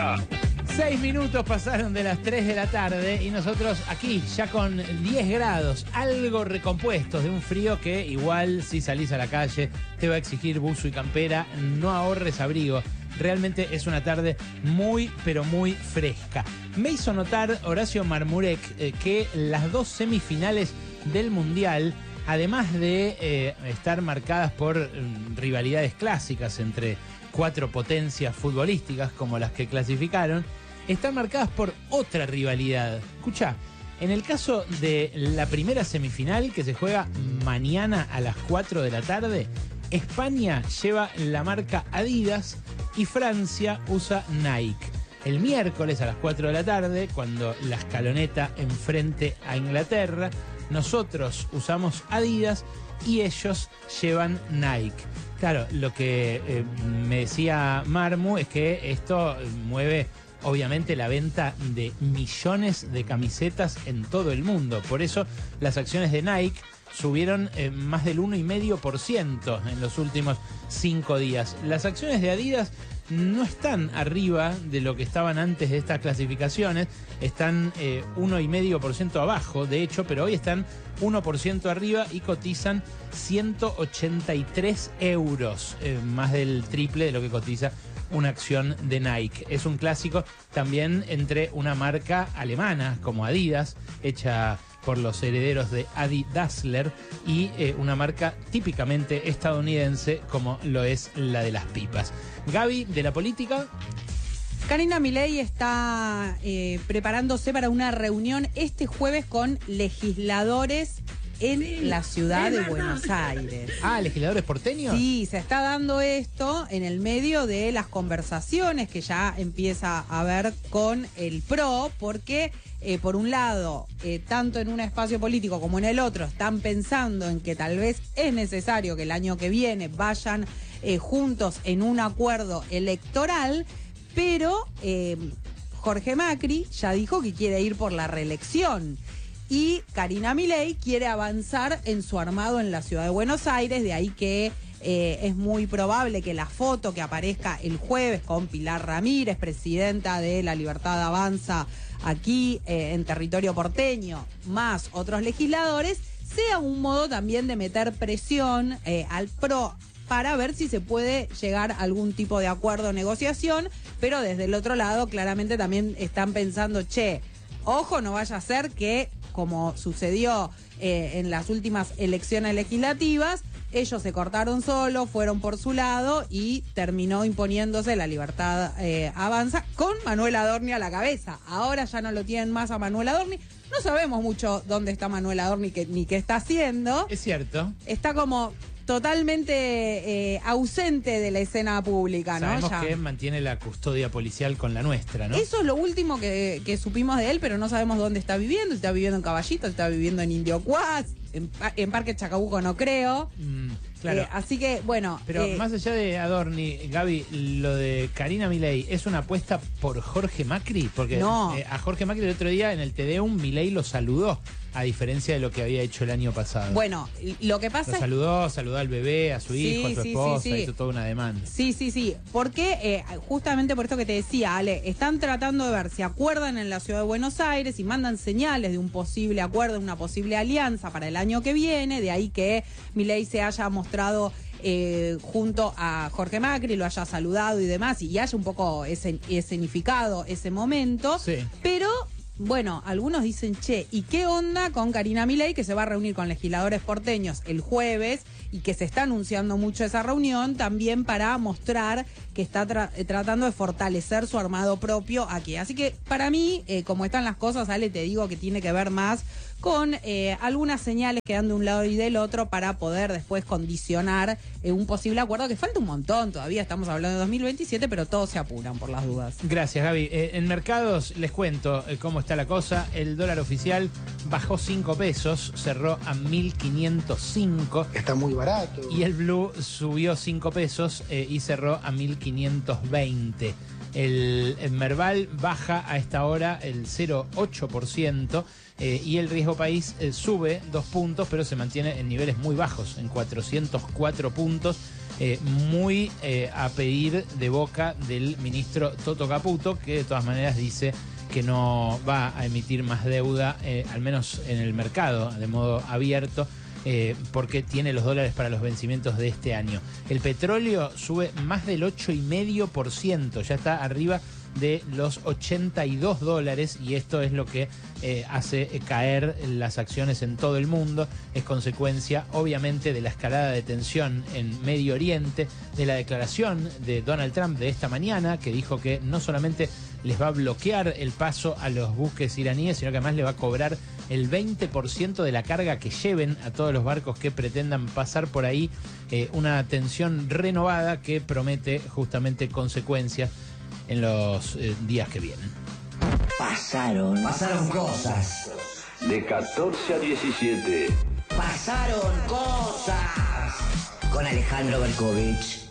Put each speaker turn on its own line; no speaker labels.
hora.
6 minutos pasaron de las 3 de la tarde y nosotros aquí ya con 10 grados, algo recompuestos de un frío que igual si salís a la calle te va a exigir buzo y campera, no ahorres abrigo. Realmente es una tarde muy, pero muy fresca. Me hizo notar Horacio Marmurek que las dos semifinales del Mundial, además de estar marcadas por rivalidades clásicas entre 4 potencias futbolísticas como las que clasificaron, están marcadas por otra rivalidad. Escuchá, en el caso de la primera semifinal que se juega mañana a las 4 de la tarde, España lleva la marca Adidas y Francia usa Nike. El miércoles a las 4 de la tarde, cuando la escaloneta enfrente a Inglaterra, nosotros usamos Adidas y ellos llevan Nike. Claro, lo que me decía Marmu es que esto mueve obviamente la venta de millones de camisetas en todo el mundo. Por eso las acciones de Nike subieron más del 1,5% en los últimos 5 días. Las acciones de Adidas no están arriba de lo que estaban antes de estas clasificaciones, están 1,5% abajo, de hecho, pero hoy están 1% arriba y cotizan 183 euros, más del triple de lo que cotiza una acción de Nike. Es un clásico también entre una marca alemana como Adidas, hecha por los herederos de Adi Dassler, y una marca típicamente estadounidense como lo es la de las pipas. Gaby, de la política.
Karina Milei está preparándose para una reunión este jueves con legisladores en la ciudad de Buenos Aires.
Ah, ¿legisladores porteños?
Sí, se está dando esto en el medio de las conversaciones que ya empieza a haber con el PRO, porque por un lado, tanto en un espacio político como en el otro, están pensando en que tal vez es necesario que el año que viene vayan juntos en un acuerdo electoral, pero Jorge Macri ya dijo que quiere ir por la reelección. Y Karina Milei quiere avanzar en su armado en la ciudad de Buenos Aires, de ahí que es muy probable que la foto que aparezca el jueves con Pilar Ramírez, presidenta de La Libertad Avanza aquí en territorio porteño, más otros legisladores, sea un modo también de meter presión al PRO para ver si se puede llegar a algún tipo de acuerdo o negociación, pero desde el otro lado claramente también están pensando, ojo, no vaya a ser que, como sucedió en las últimas elecciones legislativas, ellos se cortaron solos, fueron por su lado y terminó imponiéndose La Libertad Avanza con Manuel Adorni a la cabeza. Ahora ya no lo tienen más a Manuel Adorni. No sabemos mucho dónde está Manuel Adorni ni qué está haciendo.
Es cierto.
Está como totalmente ausente de la escena pública, ¿no?
Sabemos
ya
que mantiene la custodia policial con la nuestra, ¿no?
Eso es lo último que supimos de él, pero no sabemos dónde está viviendo. Está viviendo en Caballito, está viviendo en Indio Cuás, en Parque Chacabuco no creo.
Claro.
Así que, bueno.
Pero más allá de Adorni, Gaby, lo de Karina Milei, ¿es una apuesta por Jorge Macri? Porque
no.
A Jorge Macri el otro día en el Tedeum Milei lo saludó, a diferencia de lo que había hecho el año pasado.
Bueno, lo que pasa
saludó al bebé, a su hijo, a su esposa, hizo toda una demanda.
Sí. Porque justamente por esto que te decía, Ale, están tratando de ver si acuerdan en la ciudad de Buenos Aires y mandan señales de un posible acuerdo, una posible alianza para el año que viene, de ahí que Milei se haya mostrado junto a Jorge Macri, lo haya saludado y demás, y haya un poco escenificado ese momento.
Sí.
Pero bueno, algunos dicen, ¿y qué onda con Karina Milei, que se va a reunir con legisladores porteños el jueves y que se está anunciando mucho esa reunión también para mostrar que está tratando de fortalecer su armado propio aquí? Así que para mí, como están las cosas, Ale, te digo que tiene que ver más con algunas señales que dan de un lado y del otro para poder después condicionar un posible acuerdo, que falta un montón todavía, estamos hablando de 2027, pero todos se apuran por las dudas.
Gracias, Gaby. En mercados, les cuento cómo está está la cosa. El dólar oficial bajó 5 pesos, cerró a 1.505.
Está muy barato.
Y el blue subió 5 pesos y cerró a 1.520. El Merval baja a esta hora el 0,8%. Y el riesgo país sube 2 puntos, pero se mantiene en niveles muy bajos, en 404 puntos, muy a pedir de boca del ministro Toto Caputo, que de todas maneras dice que no va a emitir más deuda, al menos en el mercado, de modo abierto, porque tiene los dólares para los vencimientos de este año. El petróleo sube más del 8,5%, ya está arriba de los $82, y esto es lo que hace caer las acciones en todo el mundo. Es consecuencia obviamente de la escalada de tensión en Medio Oriente, de la declaración de Donald Trump de esta mañana, que dijo que no solamente les va a bloquear el paso a los buques iraníes, sino que además le va a cobrar el 20% de la carga que lleven a todos los barcos que pretendan pasar por ahí. Una tensión renovada que promete justamente consecuencias en los días que vienen.
Pasaron cosas.
De 14 a 17.
Pasaron cosas. Con Alejandro Berkovich.